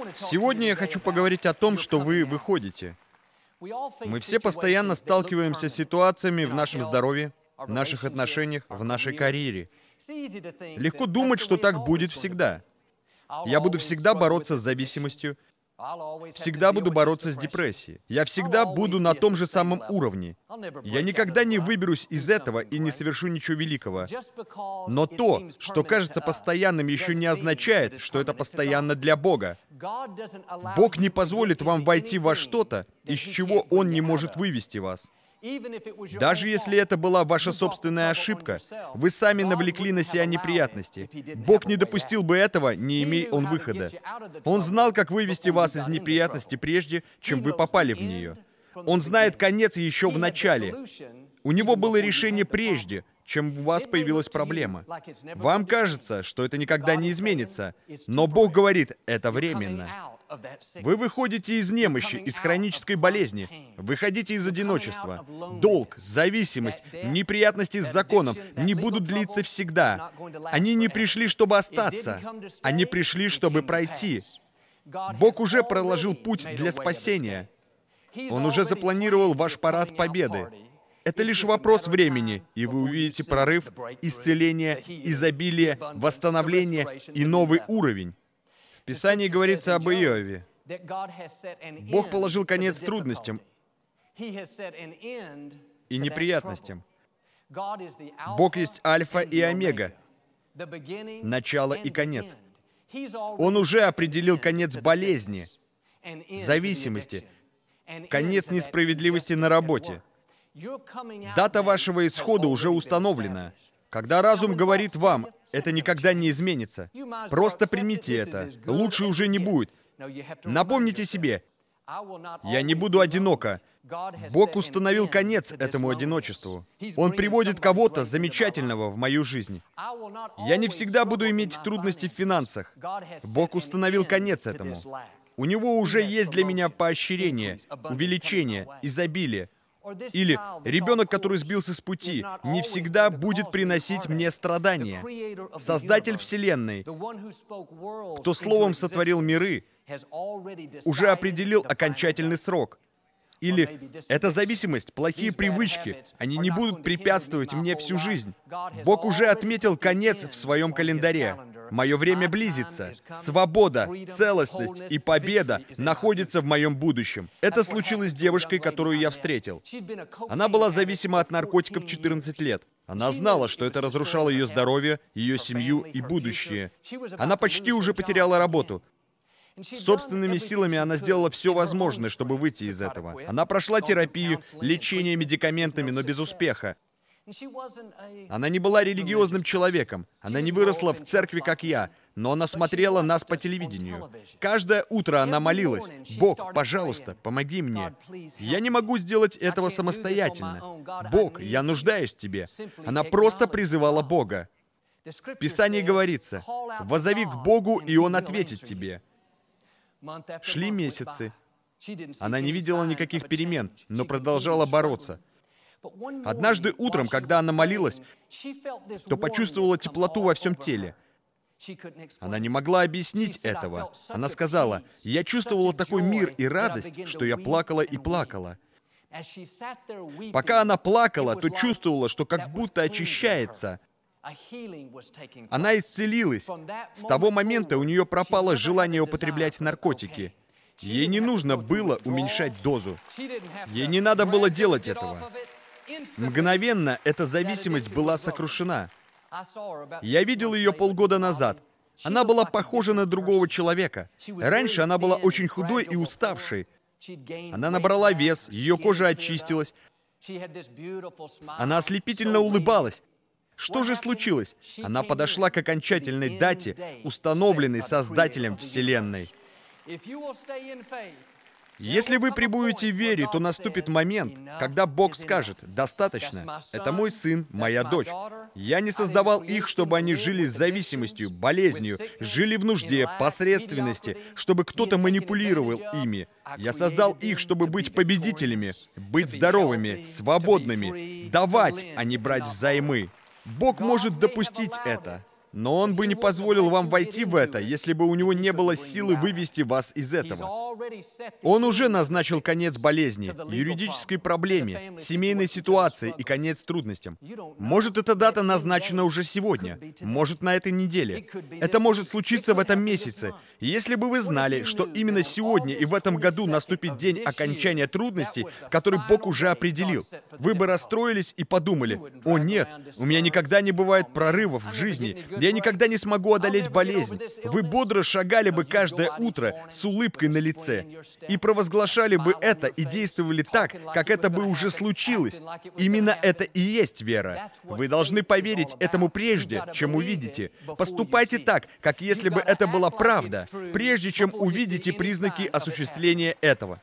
Сегодня я хочу поговорить о том, что вы выходите. Мы все постоянно сталкиваемся с ситуациями в нашем здоровье, в наших отношениях, в нашей карьере. Легко думать, что так будет всегда. Я буду всегда бороться с зависимостью, всегда буду бороться с депрессией. Я всегда буду на том же самом уровне. Я никогда не выберусь из этого и не совершу ничего великого. Но то, что кажется постоянным, еще не означает, что это постоянно для Бога. Бог не позволит вам войти во что-то, из чего Он не может вывести вас. Даже если это была ваша собственная ошибка, вы сами навлекли на себя неприятности. Бог не допустил бы этого, не имея Он выхода. Он знал, как вывести вас из неприятности прежде, чем вы попали в нее. Он знает конец еще в начале. У Него было решение прежде, чем у вас появилась проблема. Вам кажется, что это никогда не изменится, но Бог говорит, это временно. Вы выходите из немощи, из хронической болезни, выходите из одиночества. Долг, зависимость, неприятности с законом не будут длиться всегда. Они не пришли, чтобы остаться. Они пришли, чтобы пройти. Бог уже проложил путь для спасения. Он уже запланировал ваш парад победы. Это лишь вопрос времени, и вы увидите прорыв, исцеление, изобилие, восстановление и новый уровень. В Писании говорится об Иове. Бог положил конец трудностям и неприятностям. Бог есть Альфа и Омега, начало и конец. Он уже определил конец болезни, зависимости, конец несправедливости на работе. Дата вашего исхода уже установлена. Когда разум говорит вам, это никогда не изменится, просто примите это, лучше уже не будет. Напомните себе, я не буду одиноко. Бог установил конец этому одиночеству. Он приводит кого-то замечательного в мою жизнь. Я не всегда буду иметь трудности в финансах. Бог установил конец этому. У Него уже есть для меня поощрение, увеличение, изобилие. Или ребенок, который сбился с пути, не всегда будет приносить мне страдания. Создатель Вселенной, кто словом сотворил миры, уже определил окончательный срок. Или эта зависимость, плохие привычки, они не будут препятствовать мне всю жизнь. Бог уже отметил конец в своем календаре. Мое время близится. Свобода, целостность и победа находятся в моем будущем. Это случилось с девушкой, которую я встретил. Она была зависима от наркотиков 14 лет. Она знала, что это разрушало ее здоровье, ее семью и будущее. Она почти уже потеряла работу. Собственными силами она сделала все возможное, чтобы выйти из этого. Она прошла терапию, лечение медикаментами, но без успеха. Она не была религиозным человеком. Она не выросла в церкви, как я, но она смотрела нас по телевидению. Каждое утро она молилась: «Бог, пожалуйста, помоги мне. Я не могу сделать этого самостоятельно. Бог, я нуждаюсь в Тебе». Она просто призывала Бога. В Писании говорится: «Воззови к Богу, и Он ответит тебе». Шли месяцы. Она не видела никаких перемен, но продолжала бороться. Однажды утром, когда она молилась, то почувствовала теплоту во всем теле. Она не могла объяснить этого. Она сказала: «Я чувствовала такой мир и радость, что я плакала и плакала». Пока она плакала, то чувствовала, что как будто очищается. Она исцелилась. С того момента у нее пропало желание употреблять наркотики. Ей не нужно было уменьшать дозу. Ей не надо было делать этого. Мгновенно эта зависимость была сокрушена. Я видел ее полгода назад. Она была похожа на другого человека. Раньше она была очень худой и уставшей. Она набрала вес, ее кожа очистилась. Она ослепительно улыбалась. Что же случилось? Она подошла к окончательной дате, установленной Создателем Вселенной. Если вы пребудете в вере, то наступит момент, когда Бог скажет: «Достаточно. Это мой сын, моя дочь. Я не создавал их, чтобы они жили с зависимостью, болезнью, жили в нужде, посредственности, чтобы кто-то манипулировал ими. Я создал их, чтобы быть победителями, быть здоровыми, свободными, давать, а не брать взаймы». Бог может допустить это. Но Он бы не позволил вам войти в это, если бы у Него не было силы вывести вас из этого. Он уже назначил конец болезни, юридической проблеме, семейной ситуации и конец трудностям. Может, эта дата назначена уже сегодня, может, на этой неделе. Это может случиться в этом месяце. Если бы вы знали, что именно сегодня и в этом году наступит день окончания трудностей, который Бог уже определил, вы бы расстроились и подумали: «О нет, у меня никогда не бывает прорывов в жизни, я никогда не смогу одолеть болезнь». Вы бодро шагали бы каждое утро с улыбкой на лице и провозглашали бы это и действовали так, как это бы уже случилось. Именно это и есть вера. Вы должны поверить этому прежде, чем увидите. Поступайте так, как если бы это была правда, прежде чем увидите признаки осуществления этого.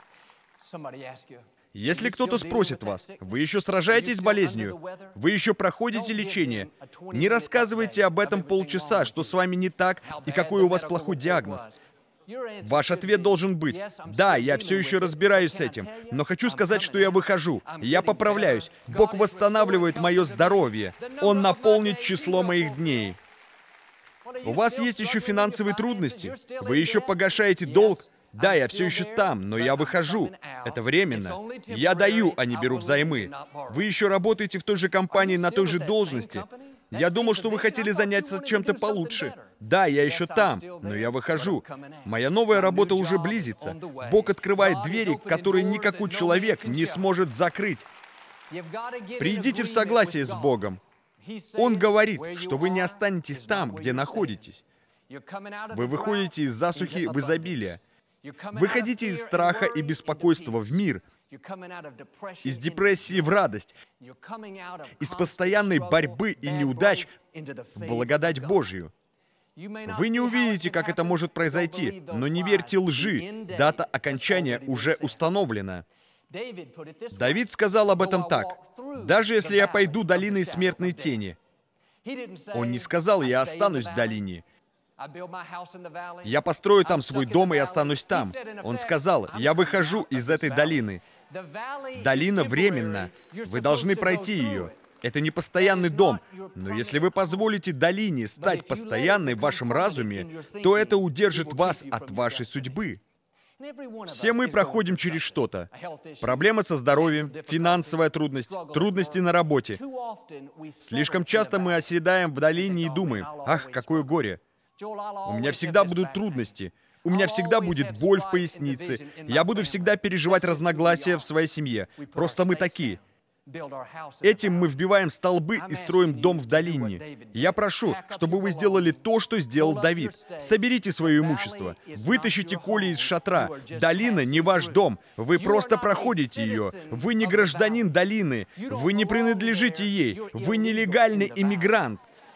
Если кто-то спросит вас: вы еще сражаетесь с болезнью? Вы еще проходите лечение? Не рассказывайте об этом полчаса, что с вами не так и какой у вас плохой диагноз. Ваш ответ должен быть: да, я все еще разбираюсь с этим, но хочу сказать, что я выхожу, я поправляюсь, Бог восстанавливает мое здоровье, Он наполнит число моих дней. У вас есть еще финансовые трудности? Вы еще погашаете долг? Да, я все еще там, но я выхожу. Это временно. Я даю, а не беру взаймы. Вы еще работаете в той же компании на той же должности. Я думал, что вы хотели заняться чем-то получше. Да, я еще там, но я выхожу. Моя новая работа уже близится. Бог открывает двери, которые никакой человек не сможет закрыть. Придите в согласие с Богом. Он говорит, что вы не останетесь там, где находитесь. Вы выходите из засухи в изобилие. Выходите из страха и беспокойства в мир, из депрессии в радость, из постоянной борьбы и неудач в благодать Божью. Вы не увидите, как это может произойти, но не верьте лжи, дата окончания уже установлена. Давид сказал об этом так: «Даже если я пойду долиной смертной тени». Он не сказал: «Я останусь в долине». «Я построю там свой дом и останусь там». Он сказал: «Я выхожу из этой долины». Долина временна. Вы должны пройти ее. Это не постоянный дом. Но если вы позволите долине стать постоянной в вашем разуме, то это удержит вас от вашей судьбы. Все мы проходим через что-то. Проблема со здоровьем, финансовая трудность, трудности на работе. Слишком часто мы оседаем в долине и думаем: «Ах, какое горе! У меня всегда будут трудности. У меня всегда будет боль в пояснице. Я буду всегда переживать разногласия в своей семье. Просто мы такие». Этим мы вбиваем столбы и строим дом в долине. Я прошу, чтобы вы сделали то, что сделал Давид. Соберите свое имущество, вытащите коли из шатра. Долина не ваш дом, вы просто проходите ее. Вы не гражданин долины, вы не принадлежите ей, вы нелегальный иммигрант.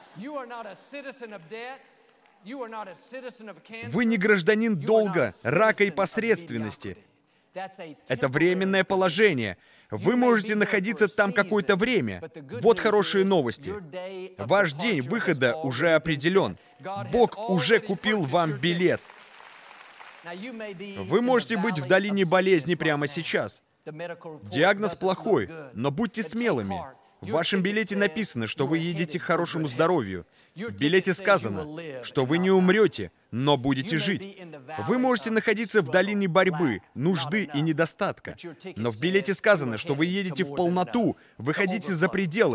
Вы не гражданин долга, рака и посредственности. Это временное положение. Вы можете находиться там какое-то время. Вот хорошие новости. Ваш день выхода уже определен. Бог уже купил вам билет. Вы можете быть в долине болезни прямо сейчас. Диагноз плохой, но будьте смелыми. В вашем билете написано, что вы едете к хорошему здоровью. В билете сказано, что вы не умрете, но будете жить. Вы можете находиться в долине борьбы, нужды и недостатка. Но в билете сказано, что вы едете в полноту, выходите за пределы.